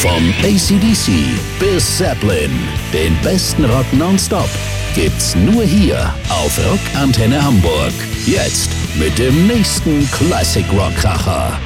Vom AC/DC bis Zeppelin, den besten Rock nonstop, gibt's nur hier auf Rockantenne Hamburg. Jetzt mit dem nächsten Classic Rock Kracher.